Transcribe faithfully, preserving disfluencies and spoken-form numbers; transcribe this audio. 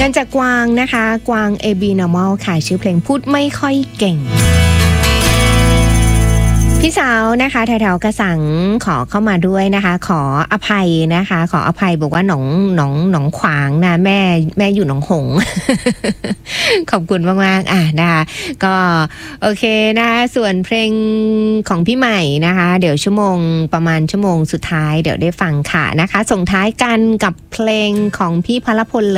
กันจากกวางนะคะกวาง เอ บี Normal ค่ะชื่อเพลงพูดไม่ค่อยเก่งพี่สาวนะคะแถวๆกระสังขอเข้ามาด้วยนะคะขออภัยนะคะขออภัยบอกว่าหนองหนองหนองขวางนะแม่แม่อยู่หนองหง ขอบคุณมากๆอ่ะนะคะก็โอเคนะคะส่วนเพลงของพี่ใหม่นะคะเดี๋ยวชั่วโมงประมาณชั่วโมงสุดท้ายเดี๋ยวได้ฟังค่ะนะคะส่งท้ายกันกับเพลงของพี่พลพล